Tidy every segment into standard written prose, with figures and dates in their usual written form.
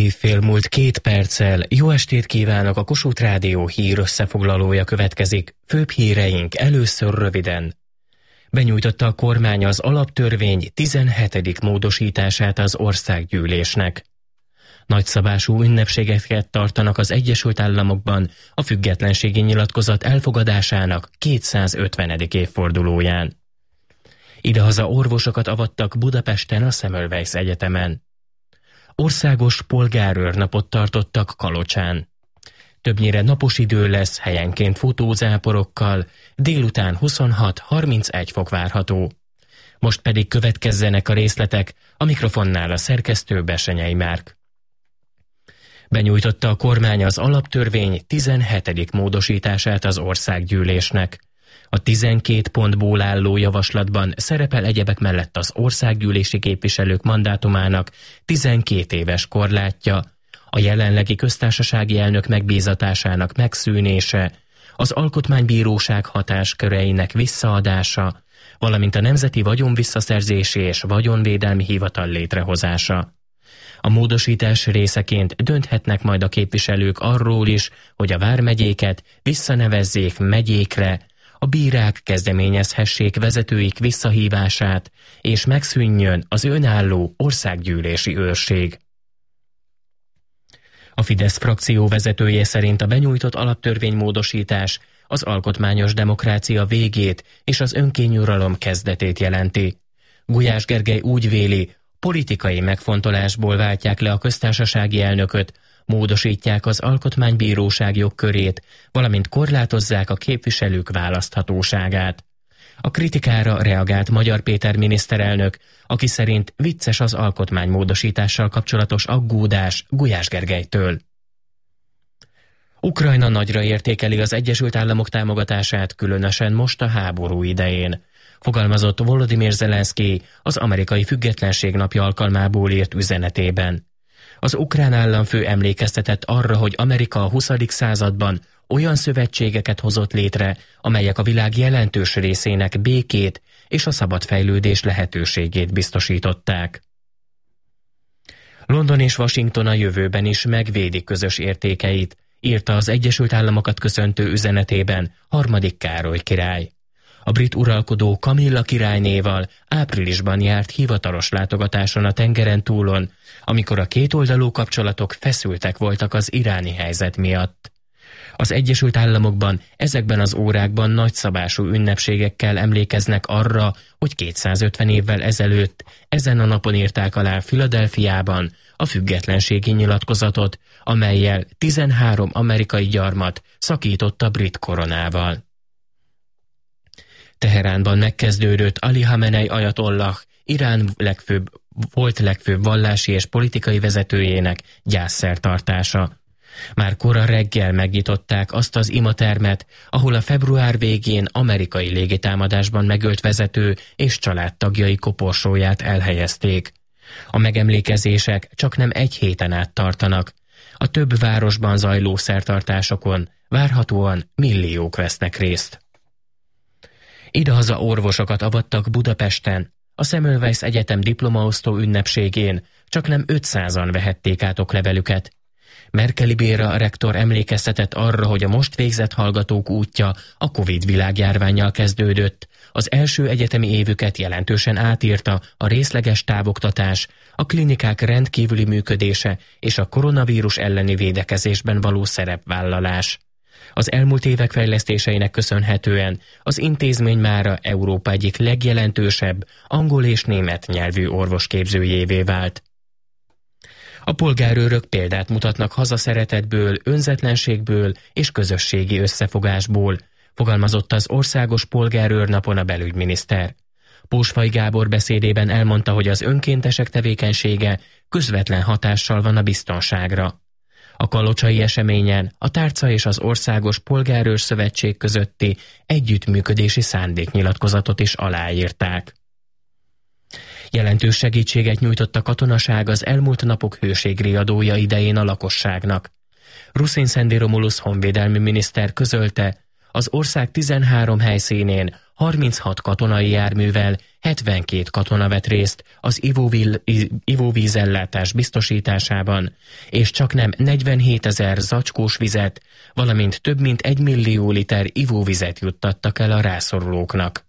évfél múlt 2 perccel. Jó estét kívánok, a Kossuth Rádió hír összefoglalója következik. Főbb híreink először röviden. Benyújtotta a kormány az alaptörvény 17. módosítását az országgyűlésnek. Nagyszabású ünnepségeket tartanak az Egyesült Államokban a függetlenségi nyilatkozat elfogadásának 250. évfordulóján. Idehaza orvosokat avattak Budapesten a Semmelweis Egyetemen. Országos polgárőrnapot tartottak Kalocsán. Többnyire napos idő lesz, helyenként futózáporokkal, délután 26-31 fok várható. Most pedig következzenek a részletek, a mikrofonnál a szerkesztő Besenyei Márk. Benyújtotta a kormány az alaptörvény 17. módosítását az országgyűlésnek. A 12 pontból álló javaslatban szerepel egyebek mellett az országgyűlési képviselők mandátumának 12 éves korlátja, a jelenlegi köztársasági elnök megbízatásának megszűnése, az alkotmánybíróság hatásköreinek visszaadása, valamint a Nemzeti Vagyonvisszaszerzési és Vagyonvédelmi Hivatal létrehozása. A módosítás részeként dönthetnek majd a képviselők arról is, hogy a vármegyéket visszanevezzék megyékre, a bírák kezdeményezhessék vezetőik visszahívását, és megszűnjön az önálló országgyűlési őrség. A Fidesz frakció vezetője szerint a benyújtott alaptörvénymódosítás az alkotmányos demokrácia végét és az önkényuralom kezdetét jelenti. Gulyás Gergely úgy véli, politikai megfontolásból váltják le a köztársasági elnököt, módosítják az alkotmánybíróság jogkörét, valamint korlátozzák a képviselők választhatóságát. A kritikára reagált Magyar Péter miniszterelnök, aki szerint vicces az alkotmánymódosítással kapcsolatos aggódás Gulyás Gergelytől. Ukrajna nagyra értékeli az Egyesült Államok támogatását, különösen most a háború idején, fogalmazott Volodymyr Zelenszky az amerikai függetlenség napja alkalmából írt üzenetében. Az ukrán államfő emlékeztetett arra, hogy Amerika a 20. században olyan szövetségeket hozott létre, amelyek a világ jelentős részének békét és a szabad fejlődés lehetőségét biztosították. London és Washington a jövőben is megvédi közös értékeit, írta az Egyesült Államokat köszöntő üzenetében Harmadik Károly király. A brit uralkodó Kamilla királynéval áprilisban járt hivatalos látogatáson a tengeren túlon, amikor a kétoldalú kapcsolatok feszültek voltak az iráni helyzet miatt. Az Egyesült Államokban ezekben az órákban nagyszabású ünnepségekkel emlékeznek arra, hogy 250 évvel ezelőtt ezen a napon írták alá Philadelphiában a függetlenségi nyilatkozatot, amellyel 13 amerikai gyarmat szakított a brit koronával. Teheránban megkezdődött Ali Hamenei ajatollah, Irán volt legfőbb vallási és politikai vezetőjének gyászszertartása. Már kora reggel megnyitották azt az imatermet, ahol a február végén amerikai légitámadásban megölt vezető és családtagjai koporsóját elhelyezték. A megemlékezések csaknem egy héten át tartanak. A több városban zajló szertartásokon várhatóan milliók vesznek részt. Idehaza orvosokat avattak Budapesten. A Semmelweis Egyetem diplomaosztó ünnepségén csaknem 500-an vehették át oklevelüket. Merkeli Béra rektor emlékeztetett arra, hogy a most végzett hallgatók útja a Covid világjárvánnyal kezdődött. Az első egyetemi évüket jelentősen átírta a részleges távoktatás, a klinikák rendkívüli működése és a koronavírus elleni védekezésben való szerepvállalás. Az elmúlt évek fejlesztéseinek köszönhetően az intézmény mára Európa egyik legjelentősebb angol és német nyelvű orvosképzőjévé vált. A polgárőrök példát mutatnak hazaszeretetből, önzetlenségből és közösségi összefogásból, fogalmazott az Országos Polgárőrnapon a belügyminiszter. Pósfai Gábor beszédében elmondta, hogy az önkéntesek tevékenysége közvetlen hatással van a biztonságra. A kalocsai eseményen a tárca és az Országos Polgárőr Szövetség közötti együttműködési szándéknyilatkozatot is aláírták. Jelentős segítséget nyújtott a katonaság az elmúlt napok hőségriadója idején a lakosságnak. Ruszin Szendi Romulusz honvédelmi miniszter közölte, az ország 13 helyszínén 36 katonai járművel 72 katona vett részt az ivóvízellátás biztosításában, és csaknem 47 000 zacskós vizet, valamint több mint 1 millió liter ivóvizet juttattak el a rászorulóknak.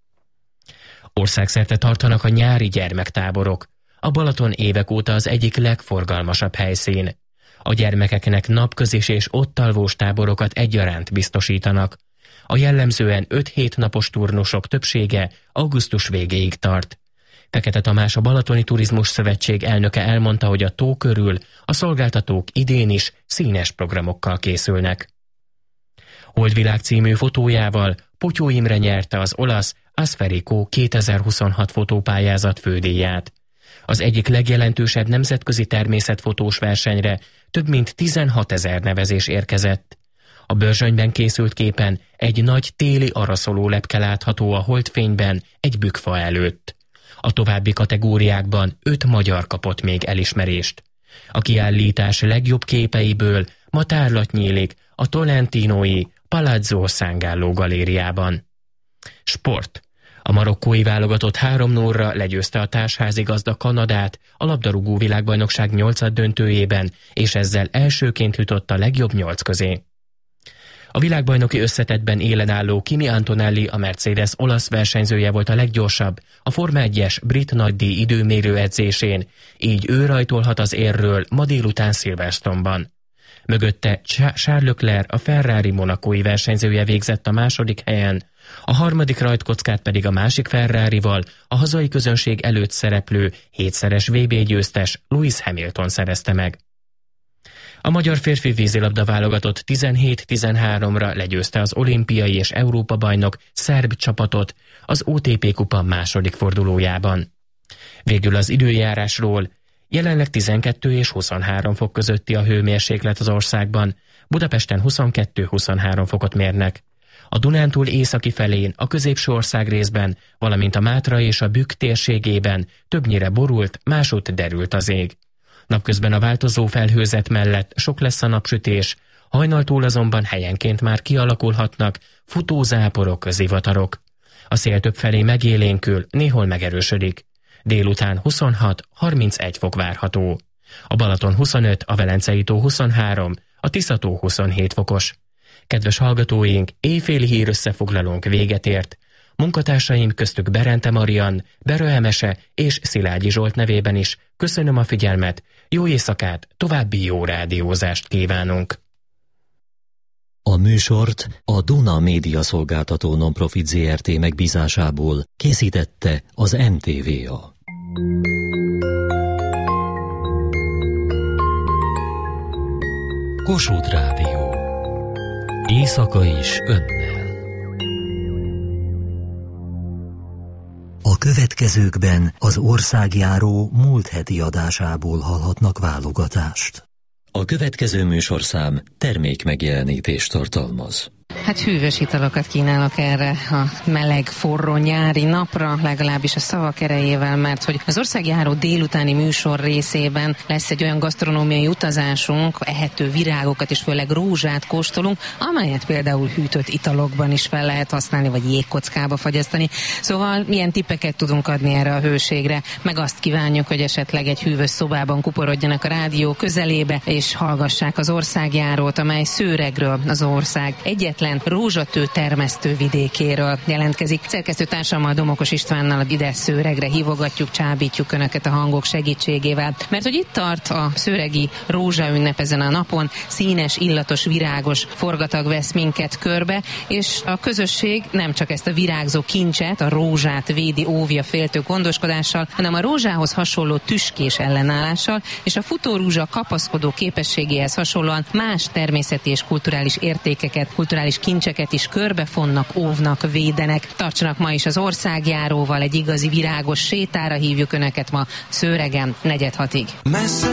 Országszerte tartanak a nyári gyermektáborok. A Balaton évek óta az egyik legforgalmasabb helyszín. A gyermekeknek napközis és ott alvós táborokat egyaránt biztosítanak. A jellemzően 5-7 napos turnusok többsége augusztus végéig tart. Fekete Tamás, a Balatoni Turizmus Szövetség elnöke elmondta, hogy a tó körül a szolgáltatók idén is színes programokkal készülnek. Holdvilág című fotójával Potyó Imre nyerte az olasz Asferico 2026 fotópályázat fődíját. Az egyik legjelentősebb nemzetközi természetfotós versenyre több mint 16 000 nevezés érkezett. A Börzsönyben készült képen egy nagy téli araszoló lepke látható a holdfényben egy bükkfa előtt. A további kategóriákban 5 magyar kapott még elismerést. A kiállítás legjobb képeiből ma tárlat nyílik a tolentinói Palazzo San Gallo galériában. Sport. A marokkói válogatott 3-0-ra legyőzte a társházigazda Kanadát a labdarúgó világbajnokság 8. döntőjében, és ezzel elsőként jutott a legjobb 8 közé. A világbajnoki összetettben élen álló Kimi Antonelli, a Mercedes olasz versenyzője volt a leggyorsabb a Forma 1-es brit nagydíj időmérő edzésén, így ő rajtolhat az érről ma délután Silverstone-ban. Mögötte Charles Leclerc, a Ferrari monakói versenyzője végzett a második helyen, a harmadik rajtkockát pedig a másik Ferrarival a hazai közönség előtt szereplő 7-szeres VB győztes Lewis Hamilton szerezte meg. A magyar férfi vízilabda válogatott 17-13-ra legyőzte az olimpiai és Európa-bajnok szerb csapatot az OTP kupa második fordulójában. Végül az időjárásról. Jelenleg 12 és 23 fok közötti a hőmérséklet az országban, Budapesten 22-23 fokot mérnek. A Dunántúl északi felén, a középső ország részben, valamint a Mátra és a Bükk térségében többnyire borult, másutt derült az ég. Napközben a változó felhőzet mellett sok lesz a napsütés, hajnaltól azonban helyenként már kialakulhatnak futózáporok, zivatarok. A szél többfelé megélénkül, néhol megerősödik. Délután 26-31 fok várható. A Balaton 25, a Velencei tó 23, a Tisza-tó 27 fokos. Kedves hallgatóink, éjféli hír összefoglalónk véget ért. Munkatársaim köztük Berente Marian, Bera Emese és Szilágyi Zsolt nevében is köszönöm a figyelmet, jó éjszakát, további jó rádiózást kívánunk. A műsort a Duna Média Szolgáltató Nonprofit Zrt. Megbízásából készítette az MTVA. Kossuth Rádió. Éjszaka is önnel. A következőkben az országjáró múlt heti adásából hallhatnak válogatást. A következő műsorszám termékmegjelenítést tartalmaz. Hát hűvös italokat kínálok erre a meleg, forró nyári napra, legalábbis a szavak erejével, mert hogy az országjáró délutáni műsor részében lesz egy olyan gasztronómiai utazásunk, ehető virágokat és főleg rózsát kóstolunk, amelyet például hűtött italokban is fel lehet használni, vagy jégkockába fagyasztani. Szóval milyen tippeket tudunk adni erre a hőségre, meg azt kívánjuk, hogy esetleg egy hűvös szobában kuporodjanak a rádió közelébe, és hallgassák az országjárót, amely Szőregről, az ország egyetlen rózsatő termesztő vidékéről jelentkezik. Szerkesztőtársammal, Domokos Istvánnal ide Szőregre hívogatjuk, csábítjuk Önöket a hangok segítségével. Mert hogy itt tart a szőregi rózsaünnep ezen a napon, színes, illatos, virágos forgatag vesz minket körbe, és a közösség nem csak ezt a virágzó kincset, a rózsát védi, óvja féltő gondoskodással, hanem a rózsához hasonló tüskés ellenállással, és a futórózsa kapaszkodó képességéhez hasonlóan más természeti és kulturális értékeket, kulturális kincseket is körbefonnak, óvnak, védenek. Tartsanak ma is az országjáróval, egy igazi virágos sétára hívjuk Önöket ma Szőregen 4:06-ig.